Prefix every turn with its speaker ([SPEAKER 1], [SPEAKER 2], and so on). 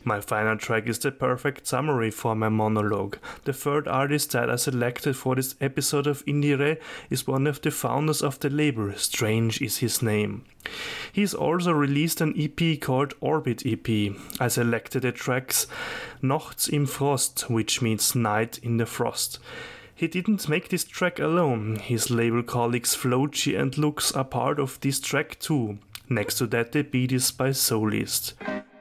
[SPEAKER 1] My final track is the perfect summary for my monologue. The third artist that I selected for this episode of Indiere is one of the founders of the label, Strange is his name. He's also released an EP called Orbit EP. I selected the tracks Nachts im Frost, which means night in the frost. He didn't make this track alone. His label colleagues Flochi and Lux are part of this track too. Next to that, the beat is by Solist.